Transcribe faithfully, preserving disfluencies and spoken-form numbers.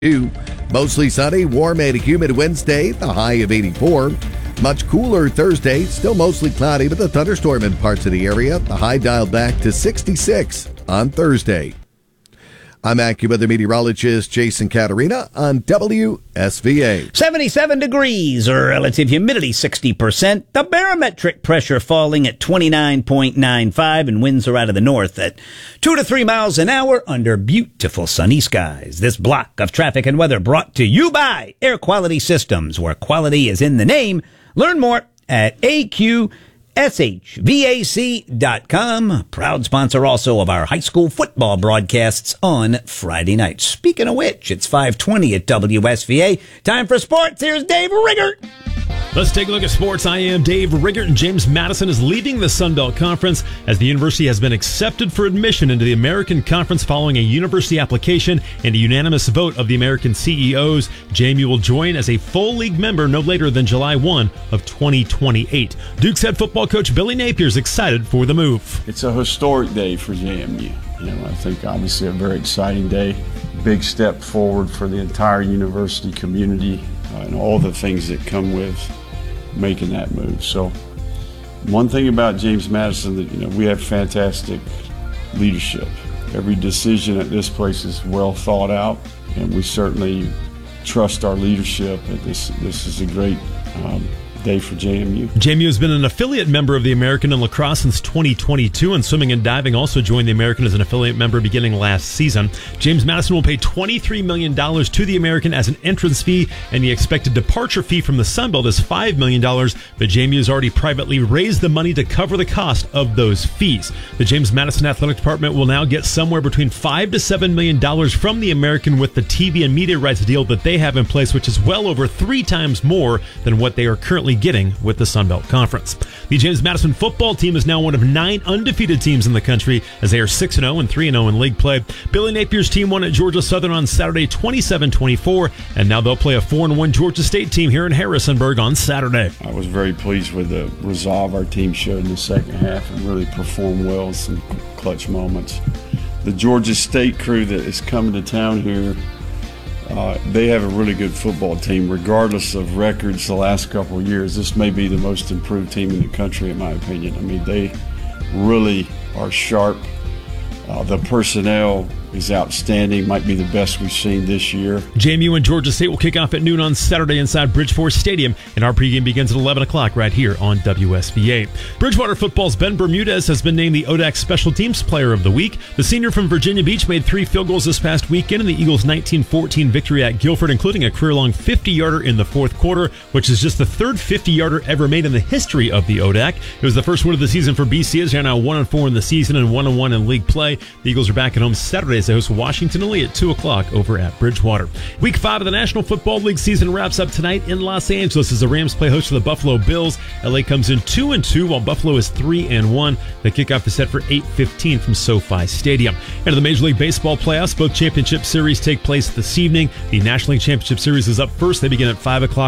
Mostly sunny, warm and humid Wednesday, the high of eighty-four. Much cooler Thursday, still mostly cloudy with a thunderstorm in parts of the area. The high dialed back to sixty-six on Thursday. I'm AccuWeather meteorologist Jason Caterina on W S V A. seventy-seven degrees, relative humidity sixty percent. The barometric pressure falling at twenty-nine point nine five, and winds are out of the north at two to three miles an hour under beautiful sunny skies. This block of traffic and weather brought to you by Air Quality Systems, where quality is in the name. Learn more at A Q S H V A C dot com. Proud sponsor also of our high school football broadcasts on Friday nights. Speaking of which, it's five twenty at W S V A. Time for sports. Here's Dave Riggert. Let's take a look at sports. I am Dave Riggert, and James Madison is leading the Sun Belt Conference as the university has been accepted for admission into the American Conference following a university application and a unanimous vote of the American C E Os. J M U will join as a full league member no later than July first of twenty twenty-eight. Duke's head football coach Billy Napier is excited for the move. It's a historic day for J M U. You know, I think obviously a very exciting day. Big step forward for the entire university community uh, and all the things that come with making that move. So one thing about James Madison, that you know, we have fantastic leadership. Every decision at this place is well thought out, and we certainly trust our leadership. And this this is a great um, day for J M U. J M U has been an affiliate member of the American in lacrosse since twenty twenty-two, and swimming and diving also joined the American as an affiliate member beginning last season. James Madison will pay twenty-three million dollars to the American as an entrance fee, and the expected departure fee from the Sun Belt is five million dollars, but J M U has already privately raised the money to cover the cost of those fees. The James Madison Athletic Department will now get somewhere between five to seven million dollars from the American with the T V and media rights deal that they have in place, which is well over three times more than what they are currently getting with the Sun Belt Conference. The James Madison football team is now one of nine undefeated teams in the country as they are six and oh and three and oh in league play. Billy Napier's team won at Georgia Southern on Saturday twenty-seven twenty-four, and now they'll play a four and one Georgia State team here in Harrisonburg on Saturday. I was very pleased with the resolve our team showed in the second half and really performed well in some clutch moments. The Georgia State crew that is coming to town here, Uh, they have a really good football team, regardless of records the last couple of years. This may be the most improved team in the country, in my opinion. I mean, they really are sharp. Uh, the personnel is outstanding, might be the best we've seen this year. J M U and Georgia State will kick off at noon on Saturday inside Bridgeforth Stadium, and our pregame begins at eleven o'clock right here on W S V A. Bridgewater football's Ben Bermudez has been named the O D A C Special Teams Player of the Week. The senior from Virginia Beach made three field goals this past weekend in the Eagles' nineteen fourteen victory at Guilford, including a career-long fifty-yarder in the fourth quarter, which is just the third fifty-yarder ever made in the history of the O D A C. It was the first win of the season for B C as they're now one and four in the season and one and one in league play. The Eagles are back at home Saturday as they host Washington Lee at two o'clock over at Bridgewater. Week five of the National Football League season wraps up tonight in Los Angeles as the Rams play host to the Buffalo Bills. L A comes in two and two while Buffalo is three and one. The kickoff is set for eight fifteen from SoFi Stadium. And the Major League Baseball playoffs, both championship series take place this evening. The National League Championship Series is up first. They begin at five o'clock